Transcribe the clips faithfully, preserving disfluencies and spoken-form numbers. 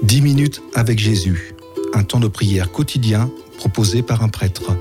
dix minutes avec Jésus, un temps de prière quotidien proposé par un prêtre.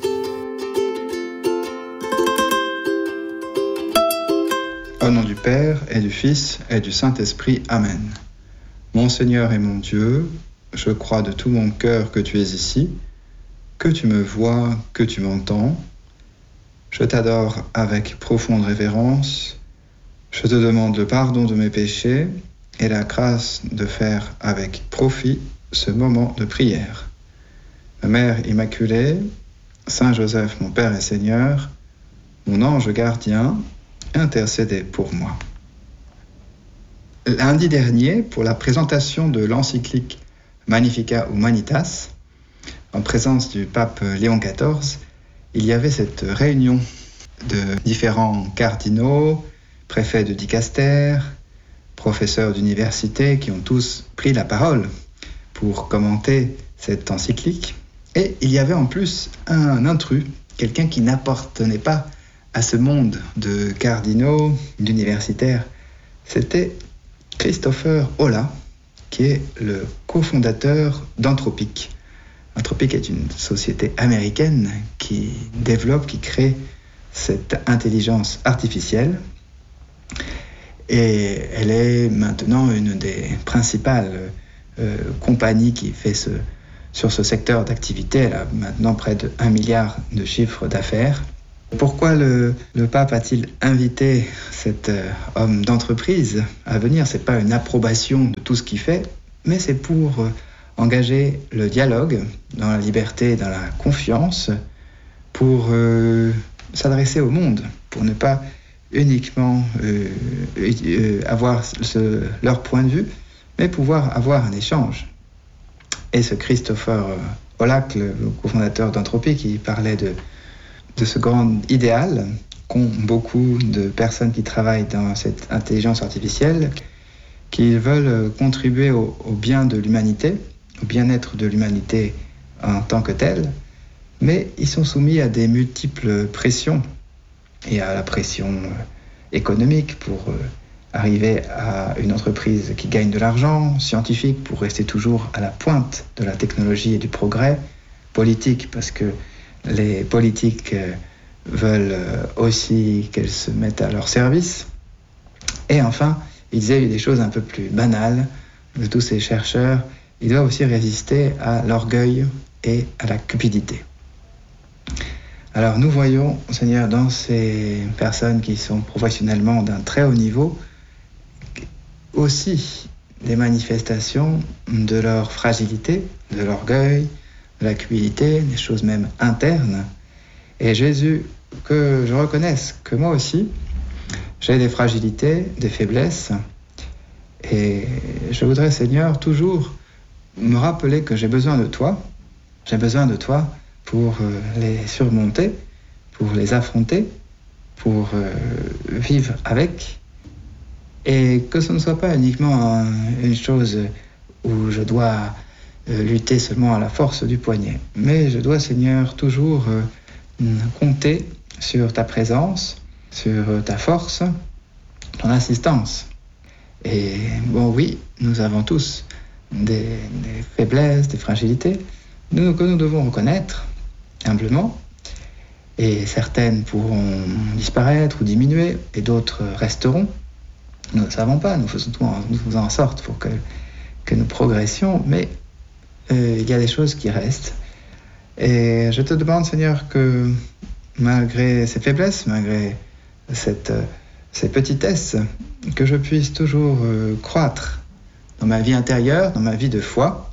Au nom du Père, et du Fils, et du Saint-Esprit. Amen. Mon Seigneur et mon Dieu, je crois de tout mon cœur que tu es ici, que tu me vois, que tu m'entends. Je t'adore avec profonde révérence. Je te demande le pardon de mes péchés et la grâce de faire avec profit ce moment de prière. Ma Mère Immaculée, Saint Joseph, mon Père et Seigneur, mon ange gardien, intercédez pour moi. Lundi dernier, pour la présentation de l'encyclique Magnificat Humanitas, en présence du pape Léon quatorze, il y avait cette réunion de différents cardinaux, préfets de dicaster, professeurs d'université qui ont tous pris la parole pour commenter cette encyclique. Et il y avait en plus un intrus, quelqu'un qui n'appartenait pas à ce monde de cardinaux, d'universitaires. C'était Christopher Olah, qui est le cofondateur d'Anthropic. Anthropic est une société américaine qui développe, qui crée cette intelligence artificielle. Et elle est maintenant une des principales euh, compagnies qui fait ce, sur ce secteur d'activité. Elle a maintenant près de un milliard de chiffre d'affaires. Pourquoi le, le pape a-t-il invité cet euh, homme d'entreprise à venir ? Ce n'est pas une approbation de tout ce qu'il fait, mais c'est pour euh, engager le dialogue dans la liberté, dans la confiance, pour euh, s'adresser au monde, pour ne pas uniquement euh, euh, avoir ce, leur point de vue, mais pouvoir avoir un échange. Et ce Christopher Olah, le cofondateur d'Anthropic, qui parlait de de ce grand idéal qu'ont beaucoup de personnes qui travaillent dans cette intelligence artificielle, qu'ils veulent contribuer au, au bien de l'humanité, au bien-être de l'humanité en tant que telle, mais ils sont soumis à des multiples pressions et à la pression économique pour arriver à une entreprise qui gagne de l'argent, scientifique pour rester toujours à la pointe de la technologie et du progrès, politique parce que les politiques veulent aussi qu'elles se mettent à leur service. Et enfin, il y a eu des choses un peu plus banales de tous ces chercheurs. Ils doivent aussi résister à l'orgueil et à la cupidité. Alors nous voyons, Seigneur, dans ces personnes qui sont professionnellement d'un très haut niveau, aussi des manifestations de leur fragilité, de l'orgueil, de la cupidité, des choses même internes. Et Jésus, que je reconnaisse que moi aussi, j'ai des fragilités, des faiblesses. Et je voudrais, Seigneur, toujours me rappeler que j'ai besoin de toi. J'ai besoin de toi pour les surmonter, pour les affronter, pour vivre avec. Et que ce ne soit pas uniquement une chose où je dois lutter seulement à la force du poignet. Mais je dois, Seigneur, toujours euh, compter sur ta présence, sur ta force, ton assistance. Et bon, oui, nous avons tous des, des faiblesses, des fragilités, nous, que nous devons reconnaître humblement. Et certaines pourront disparaître ou diminuer, et d'autres resteront. Nous ne savons pas, nous faisons tout en, nous faisons en sorte pour que, que nous progressions, mais Euh, il y a des choses qui restent. Et je te demande, Seigneur, que malgré ces faiblesses, malgré cette, euh, ces petitesses, que je puisse toujours euh, croître dans ma vie intérieure, dans ma vie de foi.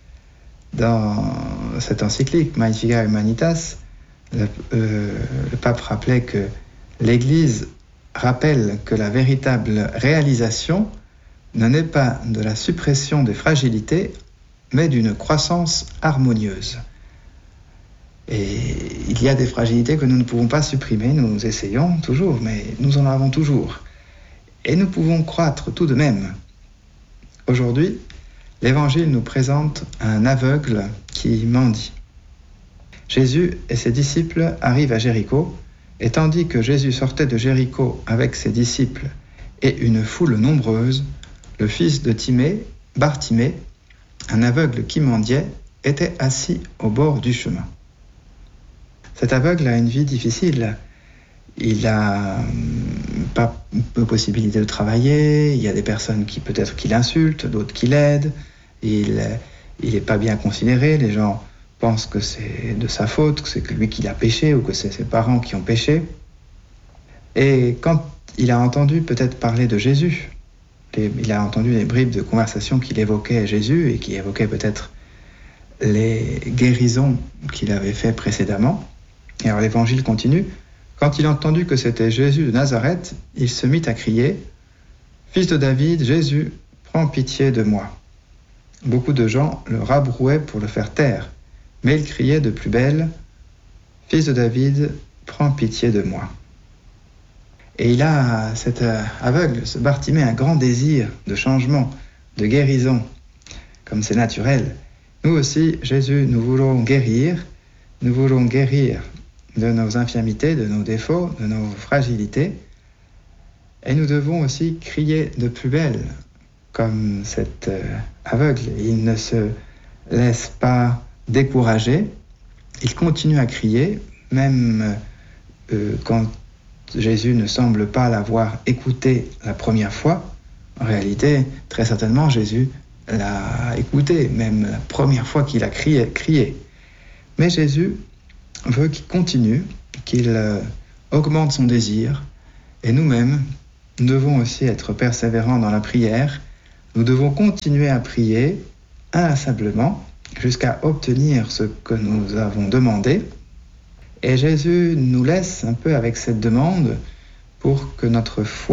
Dans cette encyclique, Magnificat Humanitas, le, euh, le pape rappelait que l'Église rappelle que la véritable réalisation ne naît pas de la suppression des fragilités, mais d'une croissance harmonieuse. Et il y a des fragilités que nous ne pouvons pas supprimer, nous essayons toujours, mais nous en avons toujours. Et nous pouvons croître tout de même. Aujourd'hui, l'Évangile nous présente un aveugle qui mendie. Jésus et ses disciples arrivent à Jéricho, et tandis que Jésus sortait de Jéricho avec ses disciples et une foule nombreuse, le fils de Timée, Bartimée, un aveugle qui mendiait était assis au bord du chemin. Cet aveugle a une vie difficile. Il n'a pas de possibilité de travailler, il y a des personnes qui peut-être qui l'insultent, d'autres qui l'aident, il n'est pas bien considéré, les gens pensent que c'est de sa faute, que c'est lui qui l'a péché ou que c'est ses parents qui ont péché. Et quand il a entendu peut-être parler de Jésus, il a entendu les bribes de conversation qu'il évoquait Jésus et qui évoquait peut-être les guérisons qu'il avait fait précédemment. Et alors l'évangile continue. Quand il a entendu que c'était Jésus de Nazareth, il se mit à crier « Fils de David, Jésus, prends pitié de moi ». Beaucoup de gens le rabrouaient pour le faire taire, mais il criait de plus belle « Fils de David, prends pitié de moi ». Et il a, cet aveugle, ce Bartimée, un grand désir de changement, de guérison, comme c'est naturel. Nous aussi, Jésus, nous voulons guérir, nous voulons guérir de nos infirmités, de nos défauts, de nos fragilités. Et nous devons aussi crier de plus belle, comme cet aveugle. Il ne se laisse pas décourager, il continue à crier, même euh, quand Jésus ne semble pas l'avoir écouté la première fois. En réalité, très certainement, Jésus l'a écouté, même la première fois qu'il a crié. crié. Mais Jésus veut qu'il continue, qu'il euh, augmente son désir. Et nous-mêmes, nous devons aussi être persévérants dans la prière. Nous devons continuer à prier inlassablement jusqu'à obtenir ce que nous avons demandé. Et Jésus nous laisse un peu avec cette demande pour que notre foi